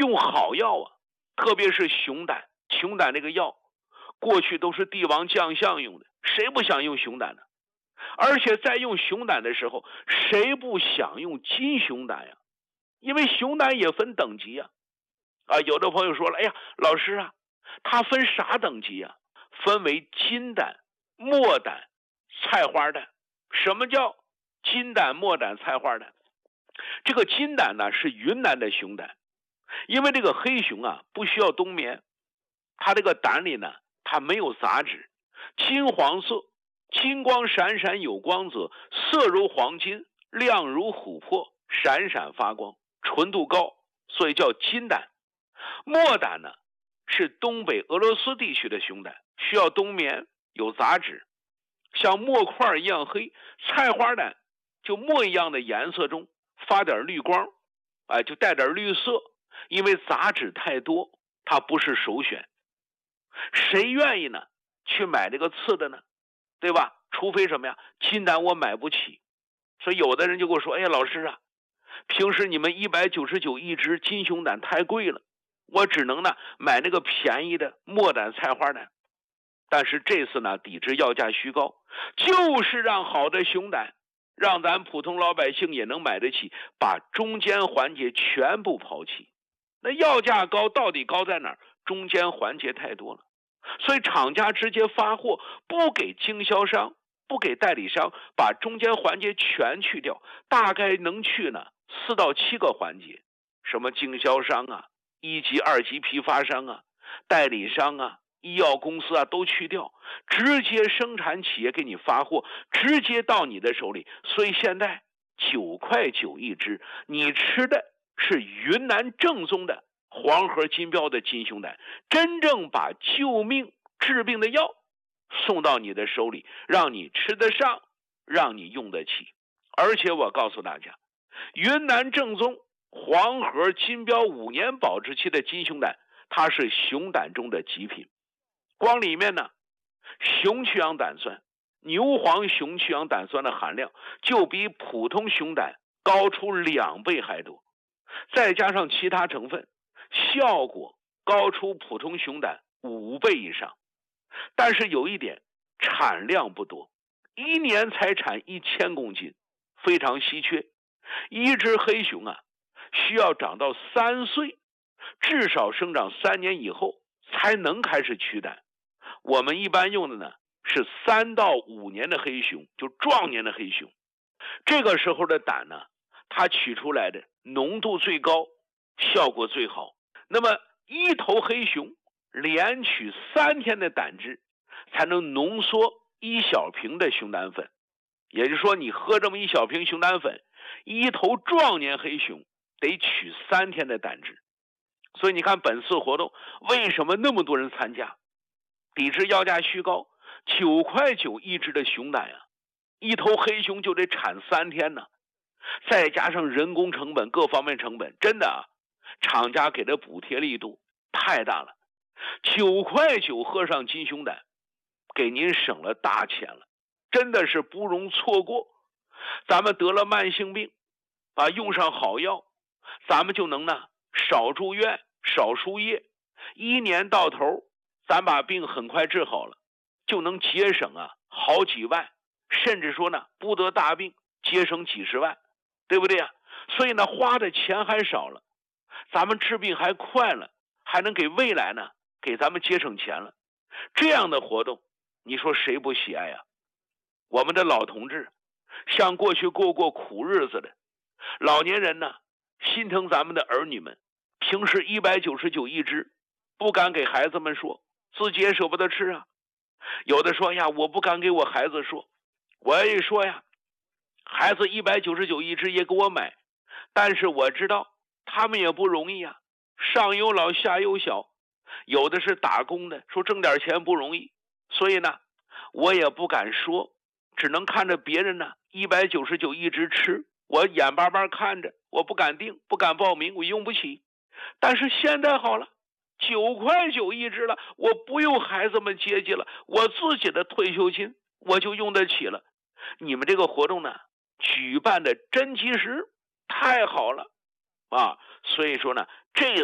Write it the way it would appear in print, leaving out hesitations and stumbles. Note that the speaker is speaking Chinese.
用好药啊，特别是熊胆这个药，过去都是帝王将相用的，谁不想用熊胆呢？而且在用熊胆的时候，谁不想用金熊胆呀？因为熊胆也分等级呀。有的朋友说了，哎呀，老师啊，它分啥等级啊？分为金胆、墨胆、菜花胆。什么叫金胆、墨胆、菜花胆？这个金胆呢是云南的熊胆，因为这个黑熊啊不需要冬眠，它这个胆里呢它没有杂质，金黄色，金光闪闪有光泽，色如黄金，亮如琥珀，闪闪发光，纯度高，所以叫金胆。墨胆呢是东北俄罗斯地区的熊胆，需要冬眠，有杂质，像墨块一样黑。菜花胆就墨一样的颜色中发点绿光，就带点绿色，因为杂质太多，它不是首选。谁愿意呢去买这个次的呢？对吧？除非什么呀？金胆我买不起。所以有的人就跟我说，哎呀，老师啊，平时你们199一只金熊胆太贵了，我只能呢买那个便宜的墨胆、菜花胆。但是这次呢抵制要价虚高，就是让好的熊胆让咱普通老百姓也能买得起，把中间环节全部抛弃。那要价高到底高在哪儿？中间环节太多了，所以厂家直接发货，不给经销商，不给代理商，把中间环节全去掉，大概能去呢4到7个环节，什么经销商啊、1级、2级批发商啊、代理商啊、医药公司啊都去掉，直接生产企业给你发货，直接到你的手里。所以现在9块9一只，你吃的是云南正宗的黄河金标的金熊胆，真正把救命治病的药送到你的手里，让你吃得上，让你用得起。而且我告诉大家，云南正宗黄河金标5年保质期的金熊胆，它是熊胆中的极品。光里面呢，熊曲氧胆酸、牛黄熊曲氧胆酸的含量就比普通熊胆高出2倍还多，再加上其他成分，效果高出普通熊胆5倍以上。但是有一点，产量不多，1年才产1000公斤，非常稀缺。一只黑熊啊，需要长到3岁，至少生长3年以后才能开始取胆。我们一般用的呢是3到5年的黑熊，就壮年的黑熊。这个时候的胆呢，它取出来的浓度最高，效果最好。那么一头黑熊连取3天的胆汁，才能浓缩1小瓶的熊胆粉。也就是说，你喝这么1小瓶熊胆粉，一头壮年黑熊得取3天的胆汁。所以你看本次活动为什么那么多人参加？抵制要价虚高，9块9一只的熊胆啊，一头黑熊就得产3天呢，再加上人工成本、各方面成本，真的啊，厂家给的补贴力度太大了。9块9喝上金熊胆，给您省了大钱了，真的是不容错过。咱们得了慢性病，用上好药，咱们就能呢少住院、少输液，1年到头咱把病很快治好了，就能节省好几万，甚至说呢不得大病节省几十万，对不对啊？所以呢花的钱还少了，咱们治病还快了，还能给未来呢给咱们节省钱了。这样的活动你说谁不喜爱啊？我们的老同志，像过去过苦日子的老年人呢，心疼咱们的儿女们，平时199一只，不敢给孩子们说，自己也舍不得吃啊。有的说呀，我不敢给我孩子说，我一说呀，孩子199一只也给我买，但是我知道他们也不容易啊，上有老下有小，有的是打工的，说挣点钱不容易，所以呢我也不敢说，只能看着别人呢199一只吃，我眼巴巴看着，我不敢订，不敢报名，我用不起。但是现在好了，9块9一只了，我不用孩子们接济了，我自己的退休金我就用得起了。你们这个活动呢举办的真及时，太好了啊！所以说呢，这